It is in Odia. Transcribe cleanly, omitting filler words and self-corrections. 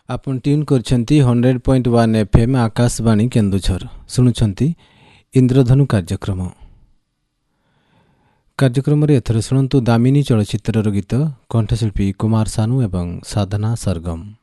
ଆପଣ ଟ୍ୟୁନ୍ କରିଛନ୍ତି 100.1 FM ଆକାଶବାଣୀ କେନ୍ଦୁଝର। ଶୁଣୁଛନ୍ତି ଇନ୍ଦ୍ରଧନୁ କାର୍ଯ୍ୟକ୍ରମରେ ଏଥର ଶୁଣନ୍ତୁ ଦାମିନୀ ଚଳଚ୍ଚିତ୍ରର ଗୀତ, କଣ୍ଠଶିଳ୍ପୀ କୁମାର ସାନୁ ଏବଂ ସାଧନା ସରଗମ।